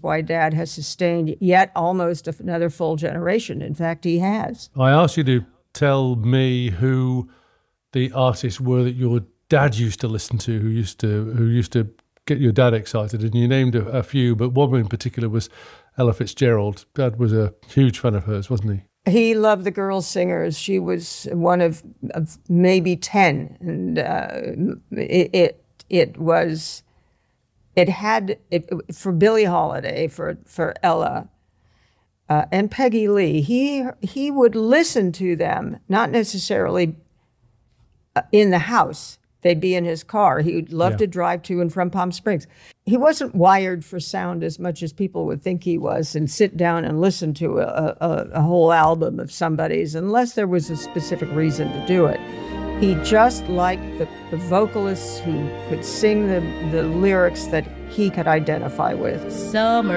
why Dad has sustained yet almost another full generation. In fact, he has. I asked you to tell me who the artists were that your dad used to listen to, who used to get your dad excited, and you named a few, but one in particular was Ella Fitzgerald. Dad was a huge fan of hers, wasn't he? He loved the girl singers. She was one of maybe 10, and it had for Billie Holiday, for Ella, and Peggy Lee. He would listen to them, not necessarily in the house. They'd be in his car. He'd love to drive to and from Palm Springs. He wasn't wired for sound as much as people would think he was, and sit down and listen to a whole album of somebody's unless there was a specific reason to do it. He just liked the vocalists who could sing the lyrics that he could identify with. Summer